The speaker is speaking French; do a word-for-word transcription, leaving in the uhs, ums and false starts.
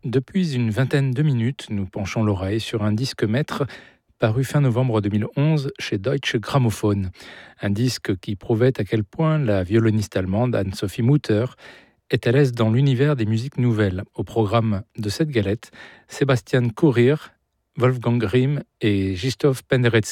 Depuis une vingtaine de minutes, nous penchons l'oreille sur un disque maître paru fin novembre deux mille onze chez Deutsche Grammophon. Un disque qui prouvait à quel point la violoniste allemande Anne-Sophie Mutter est à l'aise dans l'univers des musiques nouvelles. Au programme de cette galette, Sebastian Courir, Wolfgang Grimm et Krzysztof Penderecki.